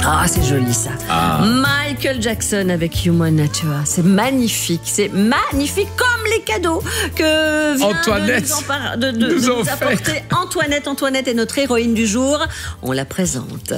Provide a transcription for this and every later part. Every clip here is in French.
Ah, c'est joli ça. Michael Jackson avec Human Nature. C'est magnifique comme les cadeaux que vient Antoinette de nous apporter Antoinette. Antoinette est notre héroïne du jour. On la présente.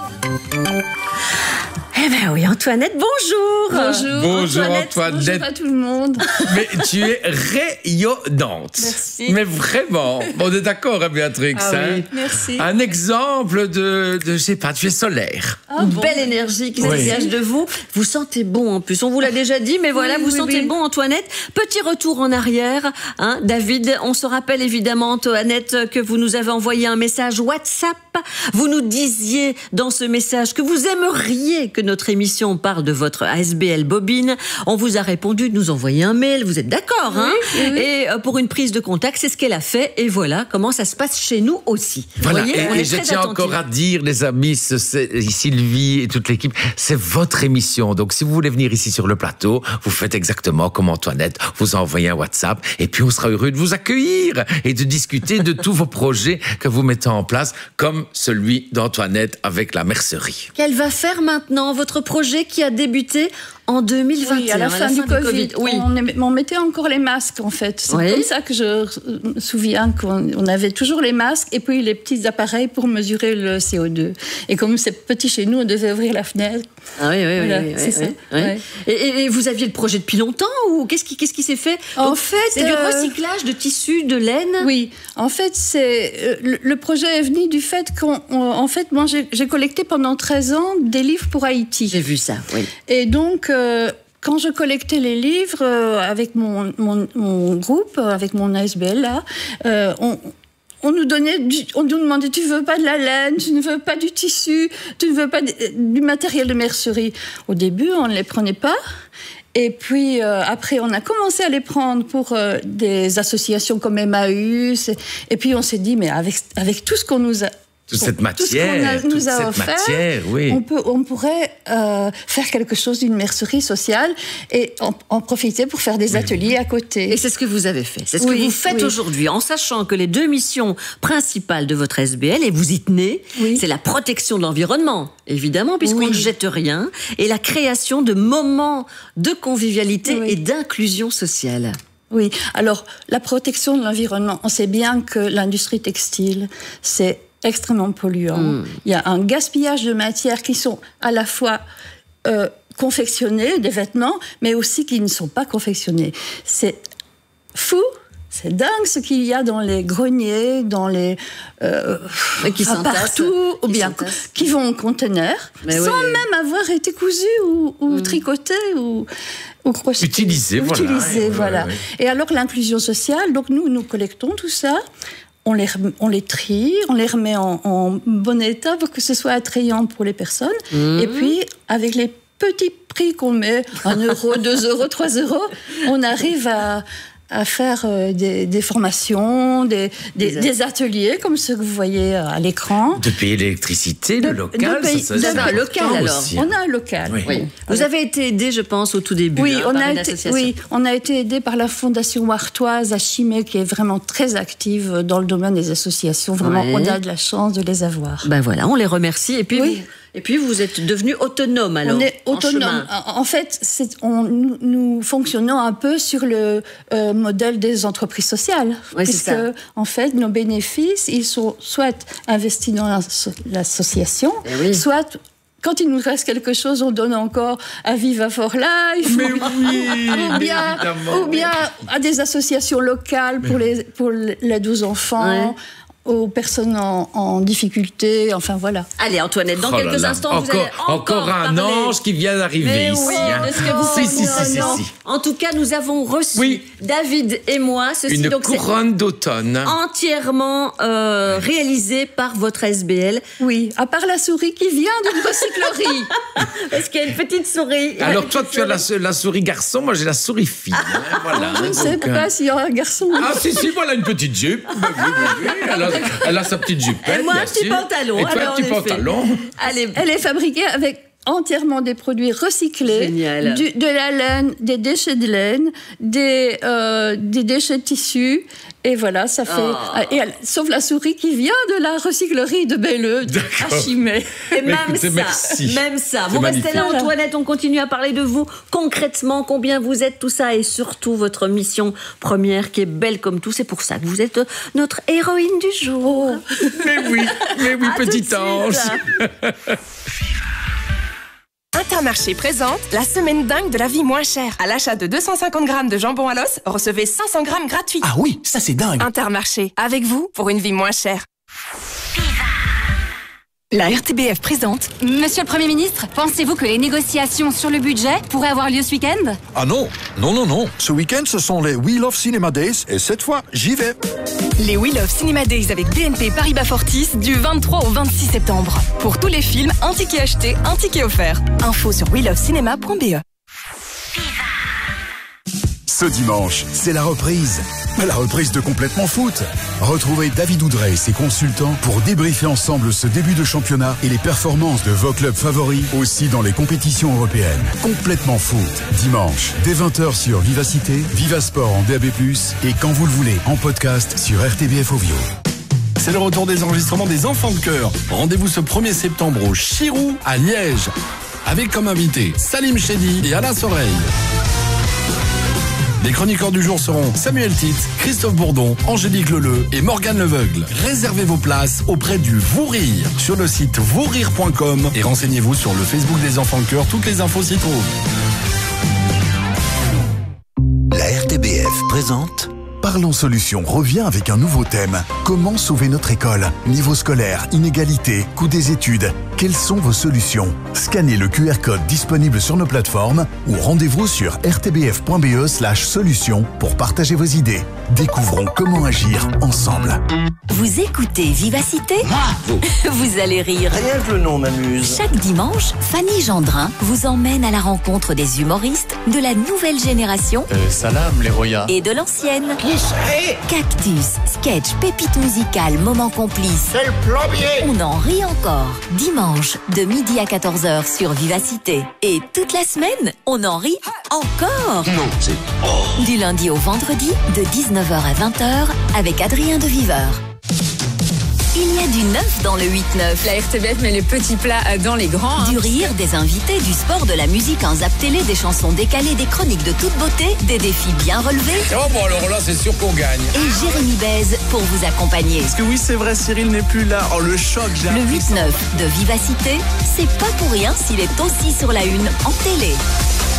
Eh bien oui, Antoinette, bonjour. Bonjour Antoinette. Bonjour à tout le monde. Mais tu es rayonnante. Merci. Mais vraiment. On est d'accord, hein, Béatrix. Oui. Merci. Un exemple de je sais pas, tu es solaire. Une belle énergie qui se dégage de vous. Vous sentez bon en plus. On vous l'a déjà dit, mais voilà, vous sentez bon, Antoinette. Petit retour en arrière. Hein, David, on se rappelle évidemment, Antoinette, que vous nous avez envoyé un message WhatsApp. Vous nous disiez dans ce message que vous aimeriez que notre émission parle de votre ASBL bobine. On vous a répondu de nous envoyer un mail. Vous êtes d'accord, hein? Oui. Et pour une prise de contact, c'est ce qu'elle a fait. Et voilà comment ça se passe chez nous aussi. Voilà, Vous voyez, on et est je très tiens attentifs. encore à dire, les amis, Sylvie et toute l'équipe, c'est votre émission. Donc, si vous voulez venir ici sur le plateau, vous faites exactement comme Antoinette, vous envoyez un WhatsApp, et puis on sera heureux de vous accueillir et de discuter de tous vos projets que vous mettez en place, comme celui d'Antoinette avec la mercerie. Qu'elle va faire maintenant, votre projet qui a débuté en 2021, Oui, à la fin du Covid. Oui. On mettait encore les masques, en fait. C'est Oui. comme ça que je me souviens qu'on avait toujours les masques et puis les petits appareils pour mesurer le CO2. Et comme c'est petit chez nous, on devait ouvrir la fenêtre. Ah oui, Voilà, oui, c'est ça. oui. Ouais. Et vous aviez le projet depuis longtemps ou qu'est-ce qui s'est fait? En Donc, fait, c'est du recyclage de tissus, de laine. Oui, en fait, c'est le projet est venu du fait qu'en fait, moi, j'ai collecté pendant 13 ans des livres pour Haïti. J'ai vu ça, oui. Et donc, quand je collectais les livres avec mon groupe, avec mon ASBL là, on nous demandait, tu veux pas de la laine, tu ne veux pas du tissu, tu ne veux pas du matériel de mercerie. Au début, on ne les prenait pas. Et puis après, on a commencé à les prendre pour des associations comme Emmaüs. Et puis on s'est dit, mais avec tout ce qu'on nous a Toute cette matière, oui. on pourrait faire quelque chose d'une mercerie sociale et en profiter pour faire des ateliers à côté. Et c'est ce que vous avez fait. C'est ce que vous faites aujourd'hui, en sachant que les deux missions principales de votre SBL, et vous y tenez, c'est la protection de l'environnement, évidemment, puisqu'on ne jette rien, et la création de moments de convivialité et d'inclusion sociale. Oui, alors la protection de l'environnement, on sait bien que l'industrie textile, c'est extrêmement polluant. Il y a un gaspillage de matières qui sont à la fois confectionnées, des vêtements, mais aussi qui ne sont pas confectionnés. C'est fou, c'est dingue ce qu'il y a dans les greniers, dans les qui partout, ou bien qui vont en conteneur, sans même avoir été cousus ou tricotés ou crochetés. Utilisés, voilà. Et alors l'inclusion sociale, donc nous collectons tout ça. On les trie, on les remet en bon état pour que ce soit attrayant pour les personnes. Et puis, avec les petits prix qu'on met, 1 euro, 2 euros, 3 euros, on arrive à faire des formations, des ateliers comme ceux que vous voyez à l'écran. De payer l'électricité, le local. Vous avez un local alors. On a un local. Oui. Vous avez été aidé, je pense, au tout début par une association. On a été aidé par la Fondation Artoise à Chimay, qui est vraiment très active dans le domaine des associations. Vraiment, on a de la chance de les avoir. Ben voilà, on les remercie. Et puis vous êtes devenu autonome alors. On est autonome. En fait, nous fonctionnons un peu sur le modèle des entreprises sociales. Oui, puisque, en fait, nos bénéfices, ils sont soit investis dans l'association, soit... Quand il nous reste quelque chose, on donne encore à Viva for Life, ou bien à des associations locales pour l'aide aux enfants, aux personnes en difficulté, enfin voilà. Allez Antoinette, dans quelques instants, vous allez encore un ange qui vient d'arriver ici. De ce que vous faites En tout cas, nous avons reçu, David et moi, une couronne d'automne entièrement réalisée par votre SBL. Oui, à part la souris qui vient d'une recyclerie. Parce qu'il y a une petite souris. Alors toi, tu as la souris garçon, moi j'ai la souris fille. Voilà. Je ne sais pas s'il y aura un garçon. Ah si, voilà une petite jupe. Elle a sa petite jupe. Et moi, un petit pantalon. Et toi, un petit pantalon. Elle est fabriquée avec entièrement des produits recyclés. Génial. De la laine, des déchets de laine, des déchets de tissu. Et voilà, ça fait... sauf la souris qui vient de la recyclerie de Belleux, à Chimay. Et même écoutez, ça, merci. même ça. Vous magnifique. restez là, Antoinette, on continue à parler de vous concrètement, combien vous êtes, tout ça, et surtout votre mission première qui est belle comme tout. C'est pour ça que vous êtes notre héroïne du jour. Mais oui, petit ange. Intermarché présente la semaine dingue de la vie moins chère. À l'achat de 250 grammes de jambon à l'os, recevez 500 grammes gratuits. Ah oui, ça c'est dingue. Intermarché, avec vous pour une vie moins chère. La RTBF présente. Monsieur le Premier ministre, pensez-vous que les négociations sur le budget pourraient avoir lieu ce week-end ? Ah non. Ce week-end, ce sont les We Love Cinema Days et cette fois, j'y vais. Les We Love Cinema Days avec BNP Paribas Fortis du 23 au 26 septembre. Pour tous les films, un ticket acheté, un ticket offert. Info sur welovecinema.be. Ce dimanche, c'est la reprise. La reprise de Complètement Foot. Retrouvez David Oudrey et ses consultants pour débriefer ensemble ce début de championnat et les performances de vos clubs favoris aussi dans les compétitions européennes. Complètement Foot. Dimanche, dès 20h sur Vivacité, Vivasport en DAB+, et quand vous le voulez, en podcast sur RTBF Ovio. C'est le retour des enregistrements des Enfants de Chœur. Rendez-vous ce 1er septembre au Chirou à Liège. Avec comme invités Salim Chedi et Alain Soreille. Les chroniqueurs du jour seront Samuel Tite, Christophe Bourdon, Angélique Leleu et Morgane Leveugle. Réservez vos places auprès du Vous Rire sur le site vousrire.com et renseignez-vous sur le Facebook des Enfants de Chœur. Toutes les infos s'y trouvent. La RTBF présente Parlons Solutions revient avec un nouveau thème. Comment sauver notre école ? Niveau scolaire, inégalité, coût des études. Quelles sont vos solutions ? Scannez le QR code disponible sur nos plateformes ou rendez-vous sur rtbf.be/solutions pour partager vos idées. Découvrons comment agir ensemble. Vous écoutez Vivacité ? Vous allez rire. Rien que le nom m'amuse. Chaque dimanche, Fanny Gendrin vous emmène à la rencontre des humoristes de la nouvelle génération Salam les Roya. et de l'ancienne. Cactus, sketch, pépite musicale, moment complice. C'est le plombier. On en rit encore. Dimanche, de midi à 14h sur Vivacité. Et toute la semaine, on en rit encore. Non, c'est... Du lundi au vendredi, de 19h à 20h, avec Adrien de Viveur. Il y a du neuf dans le 8-9. La RTBF met les petits plats dans les grands. Du rire, des invités, du sport, de la musique, un zap télé, des chansons décalées, des chroniques de toute beauté, des défis bien relevés. Oh bon, alors là, c'est sûr qu'on gagne. Et Jérémy Bèze pour vous accompagner. Parce que oui, c'est vrai, Cyril n'est plus là. Oh, le choc, j'ai Le appris ça. 8-9 de Vivacité, c'est pas pour rien s'il est aussi sur la une en télé.